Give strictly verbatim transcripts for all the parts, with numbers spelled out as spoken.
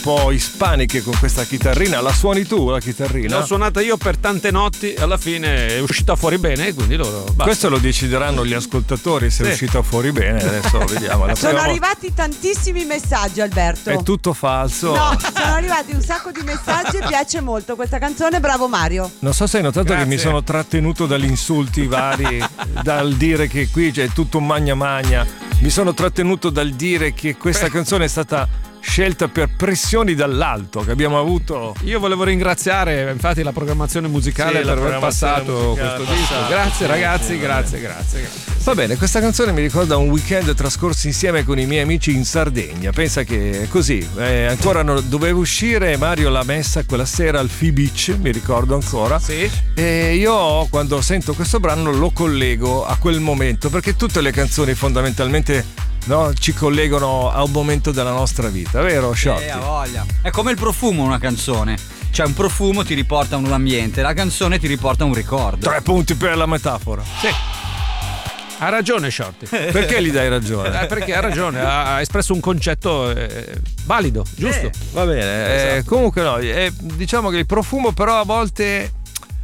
po' ispaniche con questa chitarrina. La suoni tu la chitarrina? L'ho suonata io per tante notti, alla fine è uscita fuori bene, quindi lo basta. Questo lo decideranno gli ascoltatori se sì. è uscita fuori bene. Adesso vediamo. La sono prima... arrivati tantissimi messaggi, Alberto. È tutto falso. No, sono arrivati un sacco di messaggi e piace molto questa canzone, bravo Mario. Non so se hai notato Grazie. che mi sono trattenuto dagli insulti vari, dal dire che qui c'è tutto un magna magna. Mi sono trattenuto dal dire che questa canzone è stata scelta per pressioni dall'alto che abbiamo avuto. Io volevo ringraziare infatti la programmazione musicale sì, per aver passato questo disco. Grazie ragazzi, grazie, grazie, grazie. Va bene, questa canzone mi ricorda un weekend trascorso insieme con i miei amici in Sardegna. Pensa che è così, eh, ancora no, dovevo uscire, Mario l'ha messa quella sera al Phi Beach, mi ricordo ancora. Sì. E io quando sento questo brano lo collego a quel momento, perché tutte le canzoni fondamentalmente no, ci collegano a un momento della nostra vita, vero Shorty? Eh, ha voglia. È come il profumo una canzone. Cioè un profumo ti riporta a un ambiente, la canzone ti riporta a un ricordo. Tre punti per la metafora. Sì. Ha ragione Shorty. Perché gli dai ragione? Eh, perché ha ragione, ha espresso un concetto eh, valido, giusto? Eh, va bene, esatto. eh, comunque no, eh, diciamo che il profumo però a volte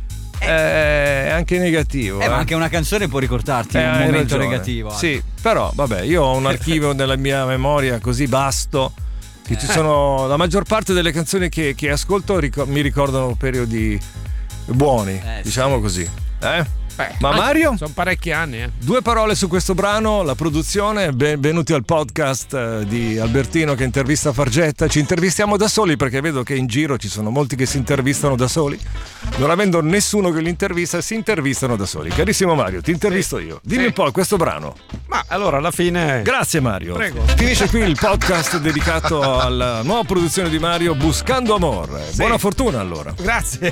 è anche negativo. Eh, eh. ma anche una canzone può ricordarti eh, un momento ragione. negativo. Anche. Sì, però vabbè, io ho un archivio nella mia memoria così vasto che ci sono la maggior parte delle canzoni che, che ascolto ricor- mi ricordano periodi buoni, eh, diciamo sì. così. Eh? Beh, ma Mario? Sono parecchi anni. Eh. Due parole su questo brano, la produzione. Benvenuti al podcast di Albertino che intervista Fargetta. Ci intervistiamo da soli perché vedo che in giro ci sono molti che si intervistano da soli. Non avendo nessuno che li intervista, si intervistano da soli. Carissimo Mario, ti intervisto sì. io. Dimmi sì. un po' questo brano. Ma allora alla fine. Grazie Mario. Prego. Finisce qui il podcast dedicato alla nuova produzione di Mario, Buscando Amor. Sì. Buona fortuna allora. Grazie.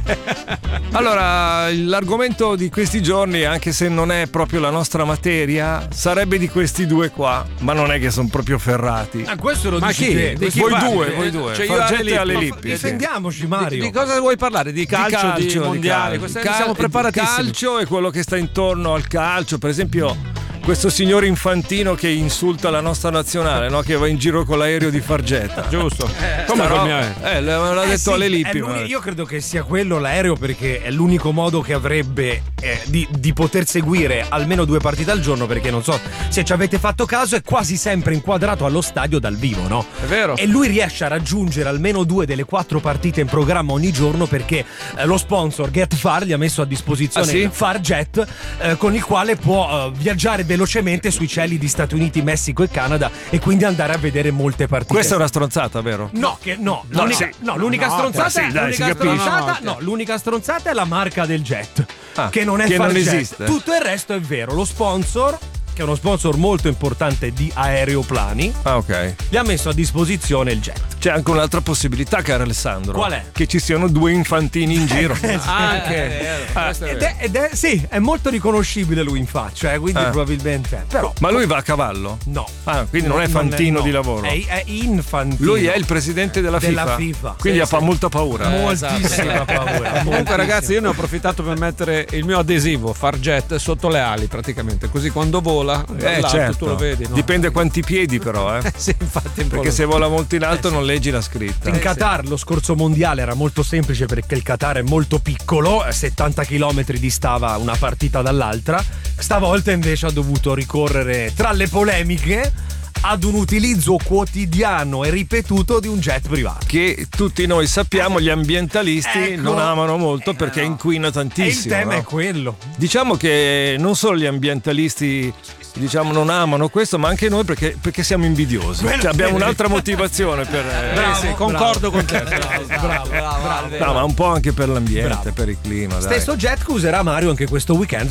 Allora, l'argomento di questi giorni, anche se non è proprio la nostra materia, sarebbe di questi due qua, ma non è che sono proprio ferrati. Ah, questo lo ma dici chi? te. Di chi voi parli? due, voi due. Cioè Fargetta e alle Lippi. Lippi. Difendiamoci Mario. Di, di cosa vuoi parlare? Di calcio, di, calcio, di mondiali? Di cal- cal- siamo preparatissimi. Il calcio e quello che sta intorno al calcio, per esempio questo signor Infantino che insulta la nostra nazionale, no? Che va in giro con l'aereo di Fargetta. Giusto. Eh, Come no? Eh, l'ha eh, detto sì, alle Lippi. Io credo che sia quello l'aereo perché è l'unico modo che avrebbe eh, di, di poter seguire almeno due partite al giorno, perché non so se ci avete fatto caso è quasi sempre inquadrato allo stadio dal vivo, no? È vero. E lui riesce a raggiungere almeno due delle quattro partite in programma ogni giorno perché eh, lo sponsor GetFar gli ha messo a disposizione ah, sì? Farjet eh, con il quale può eh, viaggiare velocemente sui cieli di Stati Uniti, Messico e Canada e quindi andare a vedere molte partite. Questa è una stronzata, vero? No, che no, no, l'unica, sì. no, l'unica no, stronzata, sì, dai, l'unica si stronzata, no, no, l'unica stronzata è la marca del jet, ah, che non è che Farjet. non esiste. Tutto il resto è vero. Lo sponsor, che è uno sponsor molto importante di aeroplani, ah, ok, gli ha messo a disposizione il jet. C'è anche un'altra possibilità, caro Alessandro. Qual è? Che ci siano due infantini in giro. Anche. Eh, ah, ed, è, ed è sì, è molto riconoscibile lui in faccia, eh, quindi ah. probabilmente. Però, ma lui va a cavallo? No. Ah, quindi non è fantino no. di lavoro. È, è infantino. Lui è il presidente della, della FIFA. FIFA. Quindi sì, ha sì. molta paura. Eh, Moltissima paura. Comunque ragazzi, io ne ho approfittato per mettere il mio adesivo Farjet sotto le ali praticamente, così quando vola eh, certo. tu lo vedi, no? Dipende quanti piedi però, eh. Sì, infatti, perché se vola molto in alto eh, non leggi la scritta. In Qatar lo scorso mondiale era molto semplice perché il Qatar è molto piccolo, a settanta chilometri distava una partita dall'altra. Stavolta invece ha dovuto ricorrere tra le polemiche ad un utilizzo quotidiano e ripetuto di un jet privato. Che tutti noi sappiamo gli ambientalisti ecco, non amano molto eh, perché no. inquina tantissimo. E il tema no? è quello. Diciamo che non solo gli ambientalisti diciamo non amano questo, ma anche noi perché, perché siamo invidiosi. Cioè, abbiamo un'altra motivazione per eh, bravo, sì, concordo bravo. con te. Bravo, bravo, bravo, bravo. No, ma un po' anche per l'ambiente, bravo. per il clima. Stesso dai. jet che userà Mario anche questo weekend